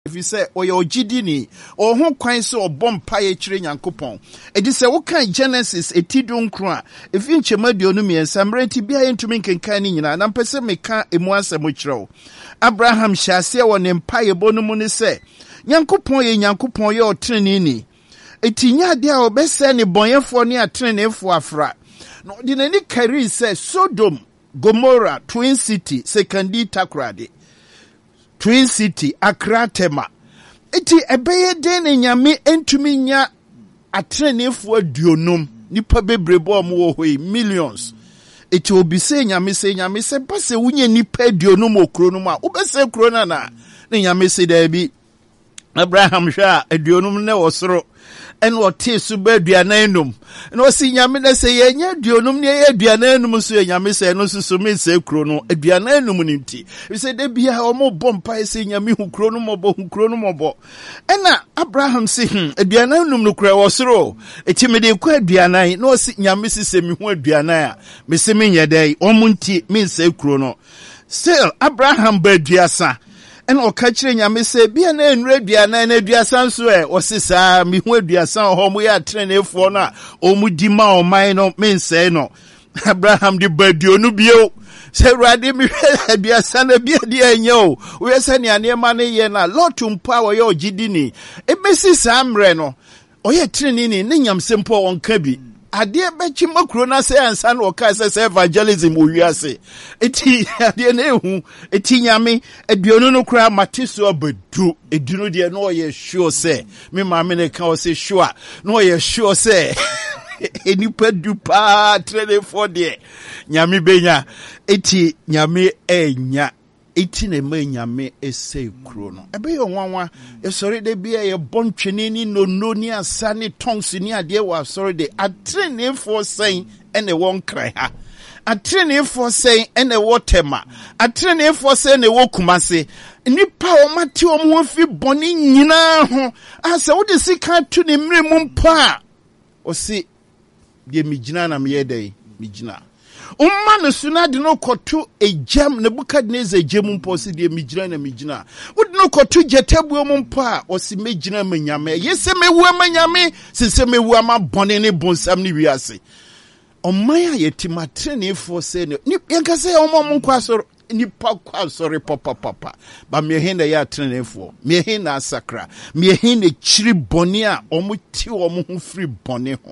if you say or your gidini or hon kwan so or bomb pie chire Nyankopon e di say wo kan Genesis etidon kro if in chemadio no mi ensamrenti bia entumi kenkan ni nyina na mpese meka emu asemo chiro Abraham hyase wo ne mpaye bonu mu ne say Nyankopon ye Nyankopon ye otrene ni etinya de a obese ne bonyefo ne atrenefo afra no de nani kari say Sodom Gomorrah Twin City Sekandi Takrade Twin City Accra Tema eti ebeye den nyame entumi nya atrenefo aduonum nipa bebrebo mo hoi millions eti obi se nyame se base wunye nipa aduonum okronum a obese krona na nyame se da bi Abraham hwa aduonum ne wosoro en wote su ba aduananum no si nyame na se ye nya aduonum ne ye aduananum so nyame se no so me se kro no aduananum ni nti we say da bia omo bompa se nyame hu kro no mobo ena Abraham se aduananum no kra wosoro eti me de kwa aduanan no si nyame se me hu aduanan a me se me nya dai omo nti me se kro no still Abraham ba aduasa en o ka kire nyame se bia na enure aduana na aduasa so osisa mi hu aduasa ho mo ya trenefo na o mu di ma o man no mense no Abraham di baduonu bio se rade mi aduasa na bia di enyo we se ne anema ne ye na lotum power yo gidini e mesi samre no o ye trenini ne nyamsempo onka bi ade bechi makro na say ansa na oka say evangelism owiase eti ade na ehu eti nyame aduonu no kra mateso abadu edunu de no ye sure say me ma me ne ka o say sure no ye sure say enipa du pa trade for de nyame benya eti nyame enya eti na ma nyame ese kro no ebe yo nwanwa e sori de bia ye bontwene ni no ni asa ni tongues ni ade wa sori de atrene for saying ene won kran ha atrene for saying ene wotema atrene for saying ne wokumase nipa o mate o mo fi boni nyina ho asa wo de sika tu ne mre mu mpa o si de migina na me yedai migina no suna de no koto ejam Nebukadnezar ejam mpo si de migina na migina wode no koto jetabuo mu mpo a o si megina manyame yese mewu amanyame sese mewu ama bone ne bonsam ne wiase omaya yetimatrene fo se ne yanka se omo nkwa soro nipa kwa soro papa ba mehenda ya trenefo mehenda asakra mehenda chiri bone a omo ti omo hu free bone ho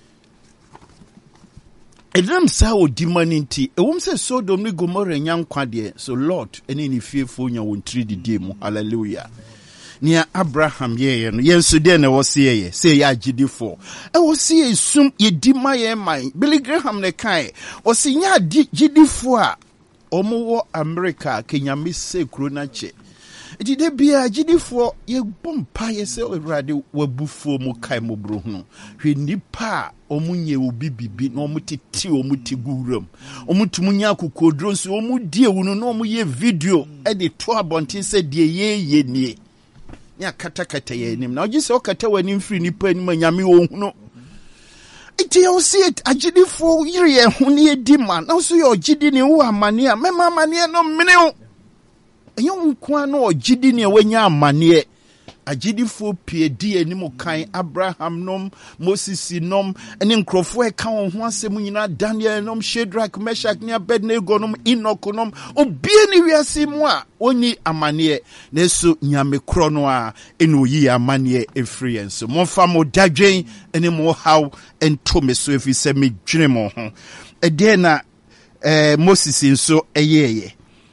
Edem sa o di maninti ewom se Sodom ni Gomorrah nyankwa de so Lord eni ni fiefo nya won 3 di mu hallelujah nia Abraham ye no yenso de na wo se ye se ya gidifo e wo se sum ye di maye man Billy Graham ne kai o se nya gidifo a omo wo America kenyame se kro na che edi de bia gidifo ye bompa ye se Awurade wabufuo mu kai mo bro hu hwe nipa omunye obi bibi na omutiti omutiguram omutumunya kokodro nso omudie wunu na omuye video e de to abontin se de ye nie nya katakata ye nim na ogise okata wani mfiri nipa ni manyame ohunu iti yo see it agidifo yire ye hu ne edi man na so ye ogidi ne wo amane a mema amane no mene o enyo nkwa na ogidi ne wanya amane agidifo pie di animu kan Abraham nom Moses nom ene nkrofo e kan ho asem nyina Daniel nom Shadrach Meshach ne Abednego nom Enoch nom obie ne wiase mu a oni amane na so nyame kro no a ene oyi amane efri enso monfa mo dadwen ene mo how ento me so efi se me dwene mo ho ede na Moses nso eyeye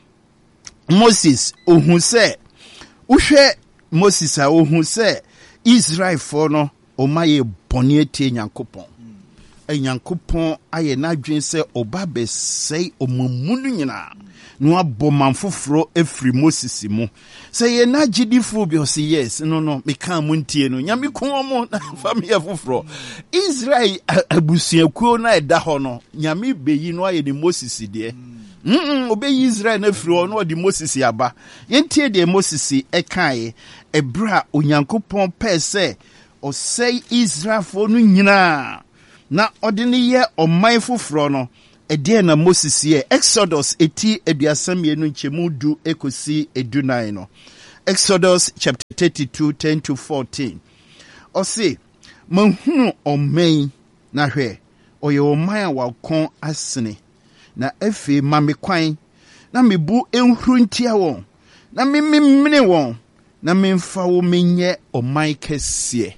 Moses ohun se uhwe Moses a ohun se Israel for no o maye boni etie Nyankopon Nyankopon aye na dwen se oba be sei omamunu nyina no abomanfoforo efri Moses mu se ye na gidifo bi o se yes no me kan mu ntie no nyame ko mo na family foforo Israel abusuakuo na eda ho no nyame beyi no aye ni Moses de obeyi Israel na firi ono odi Moses yaba yentie de Moses ekae ebra Onyankopon pese o sei Israel fo no nyina na odi ne ye oman foforo no ede na Moses ye Exodus eti aduasam ye no nchemu du ekosi edunan no Exodus chapter 32, 10 to 14. Ose, manhunu omei na hwe, oye omaya wakon asene, na efe mamekwan, na mebu enhuru ntia won, na mimimine won, na memfa wo menye omai kese.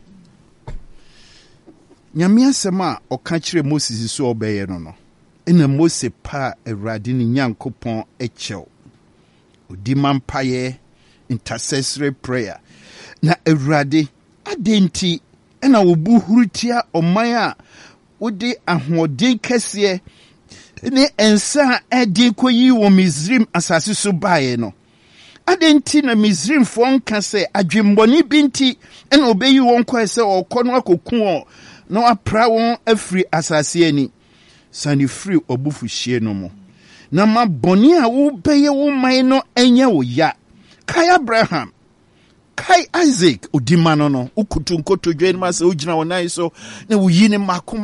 Nyame asɛm a ɔka kyerɛ Moses so ɔbɛyɛ no no. Ena Mose pa Awurade ne Nyankopɔn ekyɛw. Odi mampaye intercessory prayer. Na Awurade adenti ena obu hurutia ɔman a wode ahoɔden kɛseɛ ne ensa edi koyi wɔ Misrim asase so bae no. Adenti na Misrim fo nka sɛ adwembɔne binti ena obeyi wɔn kɔɛ sɛ ɔkɔ no akoku wɔn na apra wɔn afiri asase ani. Sani free obufuhie no mo. Na ma boni a wo beye wo man no enye wo ya. Kai Abraham, kai Isaac, odimano no, ukutu nkoto dwen ma se ugina wonai so, na wo yini mako,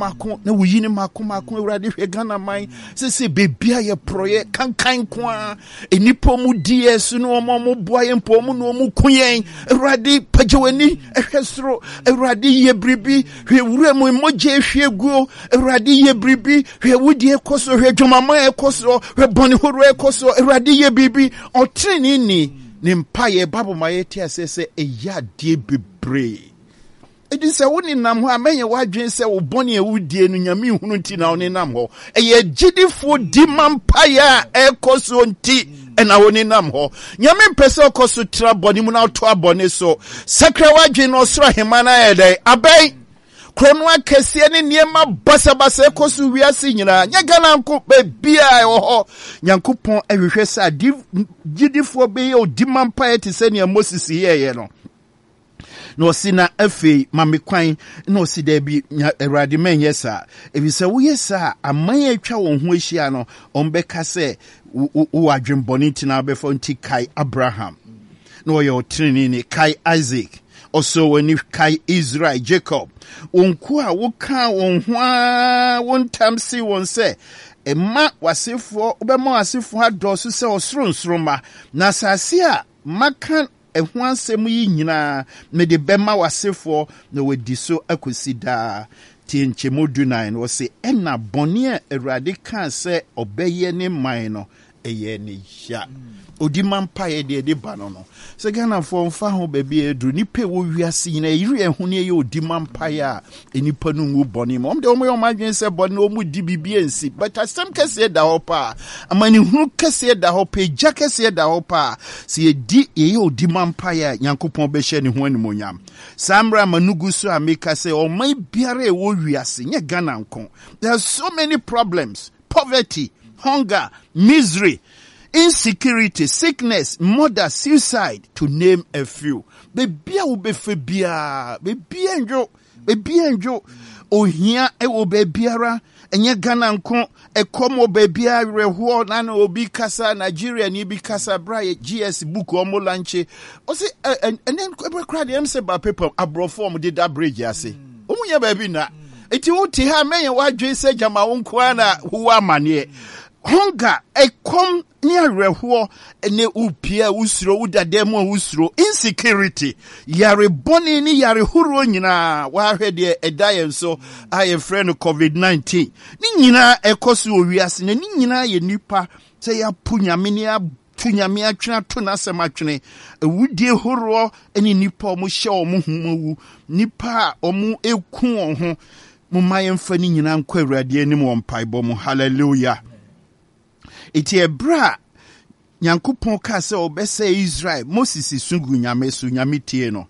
Awurade hwe Ghana man, se bebia ye proye, kankan kwa, enipo mu die su no mo boye mpo mu no mu kuyen, Awurade pajeweni, ehwesro, Awurade ye bribi, hwe wure mu moje hwe guo, Awurade ye bribi, hwe wudi ekoso, hwe dwomama ekoso, hwe boni horo ekoso, Awurade ye bribi, otrini ni Nimpaye babu mayeti asese eya die bebre. Edi se woni nam ho amenye wadwen se wo boni ewudie no nyame hunu nti na woni nam ho. Eye gidifo di mampaye ekoso nti ena woni nam ho. Nyame mpese okoso tra boni mu na to abone so. Sakra wadwen no soro hemana ede abai krono akese ne niema basabasa ekoso wiase nyina nya Ghana nko bebia ho Nyankopon ahwehwe sa gidifo be ye odimampa ete se ne Moses ye no no sina afi mamekwan no si da bi Awurade menye sa ebise wo yesa aman atwa won ho ahia no ombeka se wo adwemboni tina befo nti kai Abraham no ye otrini ni kai Isaac also when you kai Israel Jacob onku a wo ka won ho a won tamsi won se emma wasefo obema wasefo adoso se osronsroma na sase a makan ehu asem yi nyina me de bema wasefo na wadi so akosida tienche modu9 wo se ena bone a Awurade kan se obeye ne man no eye ne ya odi mampaye de ba no no se Ghana fo mfa ho ba bi edu nipa wo wiase nyina yiri ehu ne ye odi mampaye a enipa no ngu bone mo de omo yo madwen se bone o mu di bibie nsi but asem kese da ho pa amani hu kese da ho pa ja kese da ho pa se ye di ye odi mampaye Nyankopon be hye ne ho animonyam samra manugu so ameka se o mai biare wo wiase nye Ghana nko. There are so many problems: poverty, hunger, misery, insecurity, sickness, murder, suicide, to name a few. Bebia ubefebia, bebia njo, ohia ewo bebiara, enye Ghana nko, ekomo bebia rehuo, nana obi kasa, Nigeria ni bi kasa, braye, GS book, omo lanche. Ose, and then, kwebe kradi, emse ba people, abroform, did that bridge, yase. Omunye bebi na. Eti uti ha menye wadwe se jama unkwana huwa manye. Hunger, ekom ni arehuo ene upia usuro udademo usuro insecurity yare boni ni yare huru nyina wahwede edaye so aye friend COVID-19 ni nyina ekoso owiase ni nyina ye nipa se ya punyame ni tunyame atwena to na sematwene ewudie horo ene nipa omo hye omo humawu nipa omo eku ho mumaye mfa ni nyina nkwa Awurade anim won paibo mu hallelujah. Iti ebra Nyankopon ka se obese Israel Moses sungu nyame so nyame tie no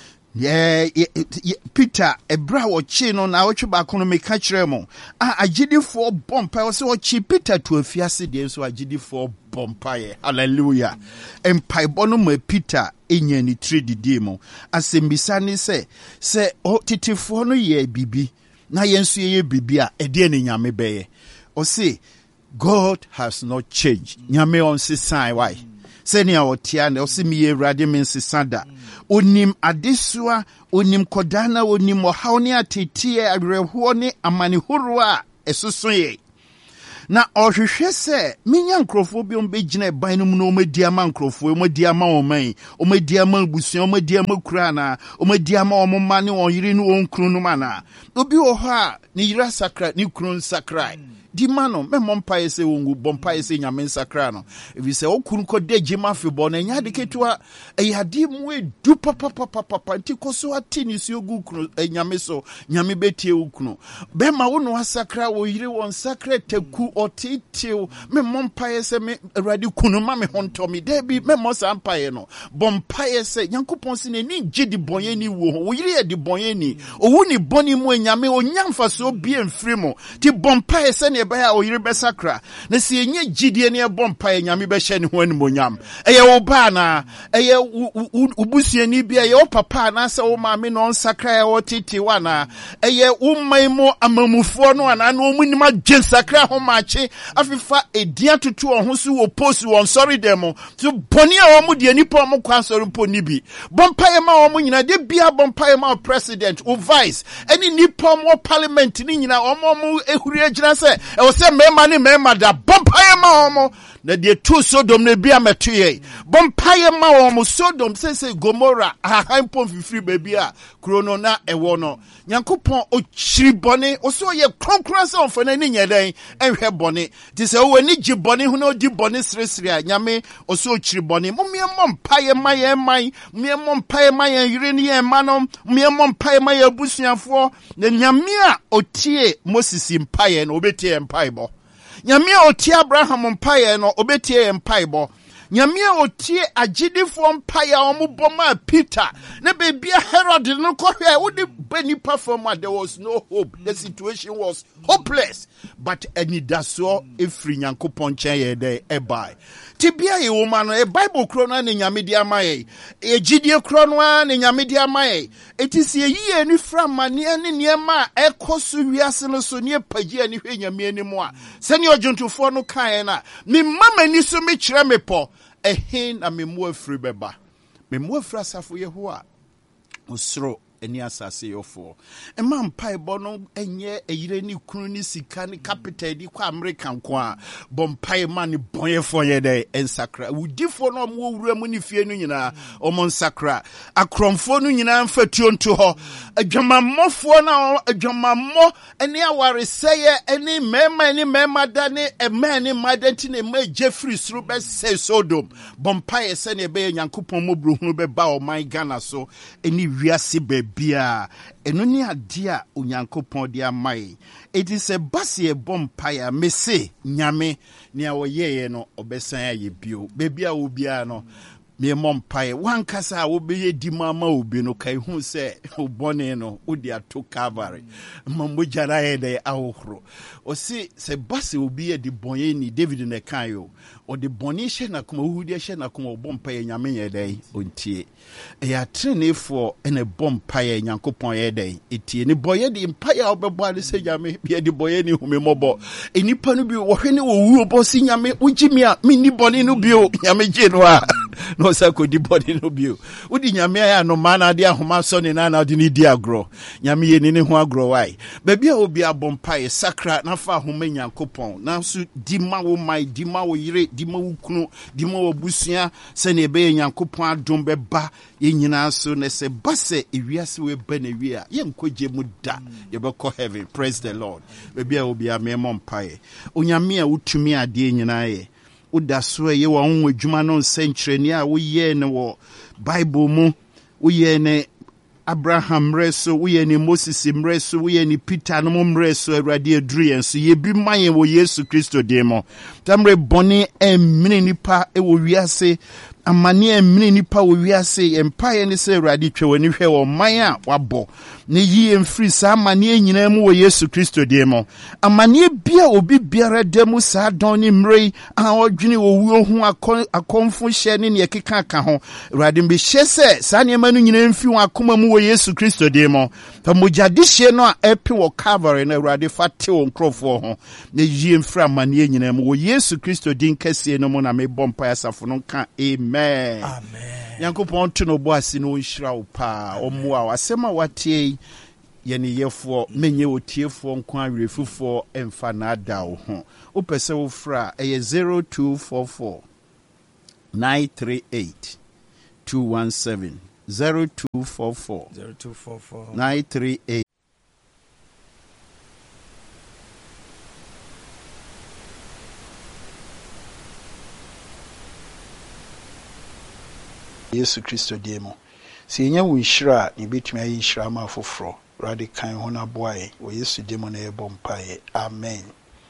Peter ebra wo chi no na wo tweba kono meka kire mo agidifo bompa wo se wo chi Peter to afiase de so agidifo bompa ye hallelujah empaibo no ma Peter enya ni tredidi mo asembisa ni se o titifo no ye bibi na yensu ye bibi a ede ne nyame beye o se God has not changed. Nyame on se sign why? Seni a otia na osi mi Awurade men se sada. Onim adesua, onim kodana, onim ohawni atete arehuo ne amani horo a esoso ye. na ohwehwe se menya nkrofo bi ombegina ban no mu no omadi ama nkrofo omadi ama oman omadi ama busuan omadi ama kura na omadi ama omma ne oyire ne onkru no mana obi wo ha ne yira sakra ne kru sakra di mano me mompa ese wongu bompa ese nyame sakra no ebi se okuru ko de gima febo na nya de ketua eyade mu edu papa nti koso ati ni si ogu kru nyame so nyame betie ukunu be ma wo no asakra wo yire won sakra taku otitiu me mompa ese me awrade kunu ma me honto mi de bi me mo sampa ye no bompa ese yankopon si ne ni gidi bonye ni wo yire ye di bonye ni owu ni boni mu nyame onyamfa so bi emfiri mo ti bompa ese ne baya oyire besakra na si enye gidie ne bompa ye nyame be hye ne ho animonyam eye wo ba na eye ubusuani bia ye papa na se wo maame no nsakra ye wo titi wana eye umaimo amamufo no ana no munima gensakra ho maache afifa edia tutu ho so wo post won sorry dem so boni a wo mu de nipa mo kwa sorry po ni bi bompa ye ma wo mu nyina de bia bompa ye ma president o vice any nipa mo parliament ni nyina o mo ehuri agina se e wo se mema ni mema da bompa ye ma wo mo na de tu Sodom ne bia metoye bompa ye ma wo mo Sodom se Gomorrah ahampon fifiri bebia krono na ewo no Nyankopon o chiri bone o so ye kronkron se onfana ni nyeden enhwe bone ti se wo ni gi bone hu na odi bone sresre a nyame o so chiri bone mo mpa ye ma ye man mpa ye ma ye yire ni ye ma no mpa ye ma ye busuafo na nyame a otie Moses mpa ye no obetie mpa ibo nyame a otie Abraham mpa ye no obetie mpa ibo nyame a otie agidifo mpa ye omuboma Peter na bebia Herod no kohwe wodi benipa from there was no hope the situation was hopeless but enidaso efri Nyankopon chen ye dey ebai tibia ye woman no e Bible krono na nyame di amaye egidie krono na nyame di amaye etisi eyi ani framane ne niema ekoso wiase no so ne pagi ani hwe nyame ani mu a sene ojuntufo no kan na me mama ni so me kire me po ehin na me mu afri beba me mu afra safo Yehowa osro eni asase yofo ema mpaebo no enye eyire ni kunu ni sika ni capital di kwa America nko a bompai ma ni bonyefo ye de ensakra udifo no mo wura mu ni fie no nyina omo nsakra akromfo no nyina mfatuo nto ho adwamammofo na adwamammo eni awareseye eni mema da ne ema ni madenti ne ma Jeffrey suru be say Sodom bompai se ne be Nyankopon mo bruhunu be ba o man Ghana so eni wiase bia eno ni ade a Onyankopon de amai it is a basie bompire mese nyame ne a woyeye no obesan aye bio bebia wo bia no me mompae wankasa wo beye di mama obi no kai hu se obone no wo de ato Calvary mambo jara ye de ahohoro o se basie obi ye di bonye ni David ne kan yo o de boni hye na kuma hu de hye na kuma bompae nyame ye de ontie ya trenefo ene bompae Nyankopon ye de etie ni boye di mpae a obebo ade se nyame ye di boye ni humemobo enipa no bi wo hwe ni wo wu obo si nyame ugimi a mi ni boni no bio nyame je no a no sako di body no bio udi nyame ya no mana de ahoma so ne na de ni di agro nyame ye ni ho agro wai bebia obi abompa sakra na fa ahoma Nyankopon na so di ma wo mai di ma wo yire di ma wo kunu di ma wo busua se ne be Nyankopon adom be ba ye nyina so ne se base ewiase we ba na wi a ye nkoje mu da ye be ko heaven praise the Lord bebia obi amemompa onyame a utumi ade nyina ye uda so ye wa onwe dwuma no nsenkyereni a wo ye ne wo Bible mu wo ye ne Abraham reso wo ye ne Moses reso wo ye ne Peter no mreso Awurade aduru yen so ye bi mayen wo Yesu Kristo de mo tamre bone emini nipa e wo wiase amane emini nipa wo wiase empire ne se Awurade twewani hwe wo man a wabo ne yi emfiri sa amane nyina mu wo Yesu Kristo de mo amane bia obi biara demu sa don ni mrei a odwene wo wuo hu akonfo hye ne ne keka ka ho Awurade mbe hye se sa ne ma no nyina emfi wo akoma mu wo Yesu Kristo de mo fa mojade hye no a epi wo Calvary na Awurade fate wo nkrofo ho ne yi emfiri amane nyina mu wo Yesu Kristo din kase no mo na me bompa asafo no ka amen. Amen. Yankopon to no boasi no nhyira wo pa ommoa asema watie yɛne yɛfoɔ menye otiefoɔ nko awerɛfufoɔ ɛmfa naada wo ho wopɛ sɛ wofra ɛyɛ 0244 938 217 0244 938. Yesu Kristo demo. Si yenya wo nhyira ne betumi ayi nhyira ma afoforo. Rade kan ho na boae. Wo Yesu demo na yɛbɔ mpae. Amen.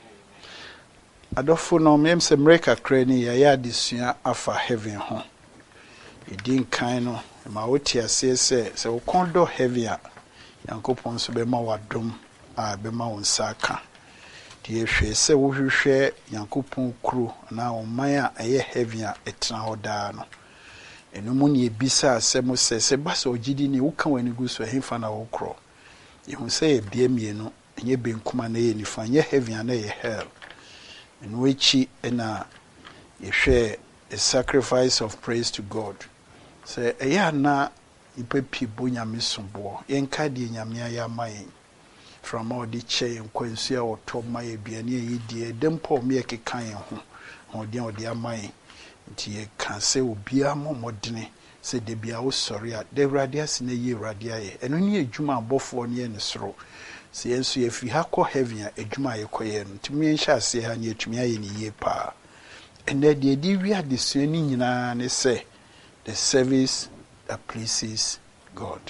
Adofo no mem se mreka kra ni ya adesua afa heaven ho. Edin kan no ma woti ase se wo kondo heaven a Yankopɔn so be ma wadom a be ma wo nsaka. Die hwe se wo hwehwe Yankopɔn kuro na wo man a ɛyɛ heaven a etena hɔ daa no. Eno mu ne ebisa asɛm se ba so ogidi ne wo kan wani gu so hemfa na wo kro. Yehu se ye bia mienu enye benkuma na ye nifa nye heaven na ye hell. Eno echi na ye hwɛ a sacrifice of praise to God. Se eya na ipepi bonyame sombo yenka de nyame ya mayen from all the chain kwansu a oto maye biane ye die dempo me keka yen ho odi odi amayen nti ye kan se obia momodene se de bia wo sori a de wrade ase na ye wrade aye eno ne adwuma abofo ne ye ne soro se yensu ye fi ha kɔ heaven a adwuma ye kɔye no nti me nhya ase ha ne atumi aye ne ye pa ene de di wi adesua ni nyina ne se the service that pleases God.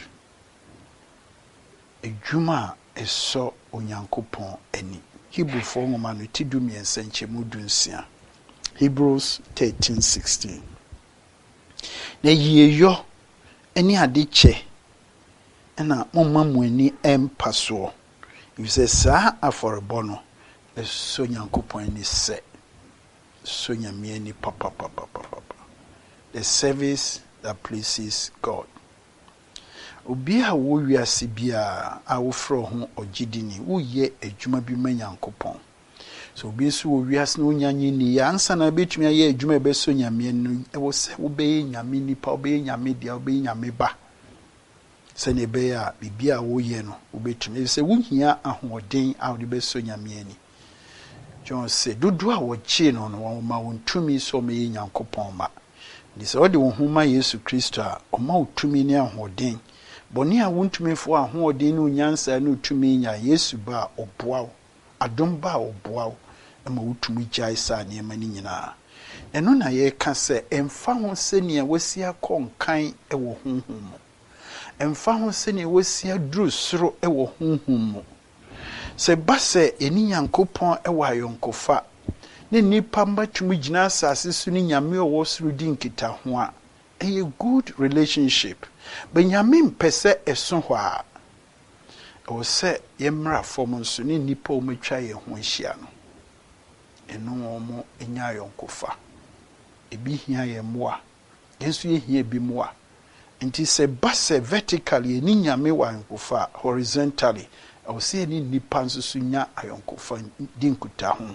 Adwuma eso onyankopɔn ani. Hebrew for ngoma no tidu miensa nchemu dunsia. Hebrews 13:16. Na yiyeyo eni ade che na momma mu ani empaso. You say sa aforebo no eso onyankopɔn ani se. So nyame ani papa. The service that pleases God. Obi a wo wiase bia a wo fro ho ogidini wo ye adwuma bi ma Nyankopɔn. So obi so wo wiase no nyanyi ni ya ansa na betumi aye adwuma e beso nyame no e wo se wo be nyame nipa wo be nyame dia wo be nyame ba. Se ne be a bibia wo ye no wo betumi se wo hia ahoden a wo de beso nyame ani. John say dodo a wo chi no no wo ma wo ntumi so me Nyankopɔn ma. This all the huma Yesu Kristo a oma utumi ne ahoden boni a wontumi fo ahoden no nyansa no utumi nya Yesu ba oboa adom ba oboa e ma utumi gyae sa ne ma ni nyina eno na ye ka se emfa ho se ne wasi akonkan e wo honhom mo emfa ho se ne wasi aduru soro e wo honhom mo se ba se eni Nyankopɔn e wa yonkofa ne nipa matumi gina asase so ni nyame owo soro di nkita ho a good relationship benyame mpese eso ho a o se yemra fom nso ne nipa o matwa ye ho ahia no eno mo enya yonkofa ebi hia ye moa yenso ye hia bi moa nti se base vertically ni nyame wa yonkofa horizontally o se ni nipa nso so nya ayonkofa di nkita ho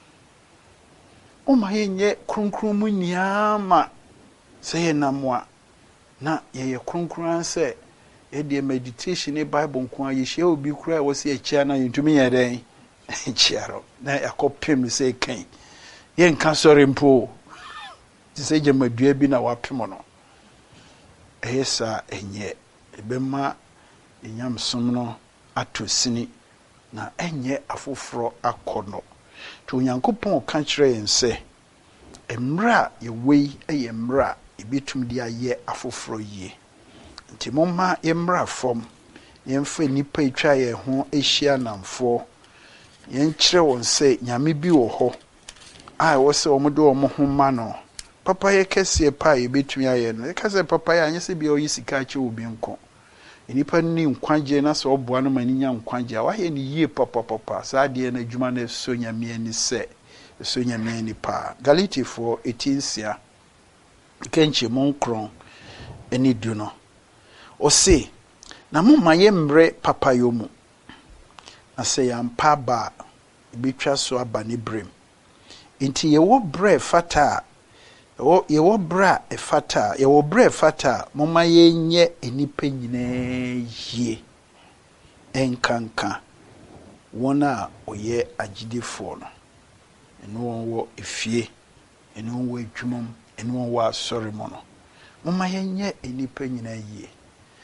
Oma yenye kronkron mu nyama se ye namwa na ye kronkron anse e de meditation e bible nko a ye hye obi kura wo se achia na yentumi ye den chiaro na yakopem se kan ye nka sori mpo ti se je madua bi na wapem no ehesa enye ebema enyamsom no atosini na enye afoforo akono to Nyankopɔn ka kyerɛ yɛn sɛ emra ye wei eye emra ebitum dia ye afoforo yie nti momma emra fom yɛmfa nipa etwa yɛn ho ehia namfo yɛn kyerɛ wɔn sɛ nyame bi wɔ hɔ a wo sɛ wɔn de wɔn ho ma no papa yɛ kɛseɛ pa ebitum ayɛ no ka sɛ papa yɛ anya sɛ bi oyi sika kyɛ obi nko nipa ni nkwagye na so oboa no mani nya nkwagye a wahye ni yie papa saa de na adwuma na so nyame ani sɛ so nyame ani pa Galatifo 18:6 kenche monkron eni du no o se na moma ye mre papa yo mu na se ya mpa ba bitwa so aba ne brem nti ye wo bre fata ye wo bra e fata ye wo bre fata moma ye nye enipa nyina yie enkanka wona oye agidefo no eno wo efie eno wo adwumam eno wo asori mo no mama yenye enipa nyina yie